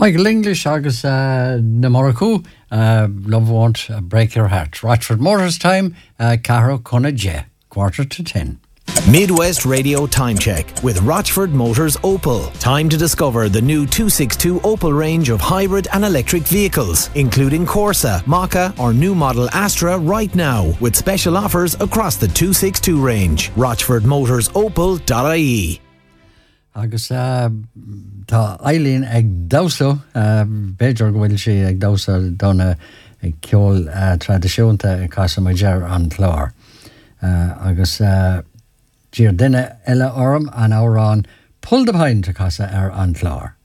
Michael English agus na Morocco, Love Won't Break Your Heart. Rochford Motors time, Caro Conna J, 9:45. Midwest Radio Time Check with Rochford Motors Opel. Time to discover the new 262 Opel range of hybrid and electric vehicles, including Corsa, Mokka or new model Astra right now, with special offers across the 262 range. RochfordMotorsOpel.ie. Agus tá Eileen ag dawsa, Beidir gohfuil si ag dawsa donna ag ceol tradiisiúnta casa mai ger an chlár. Agus Dír duine eile orm an árán pull de paint casa an chlár.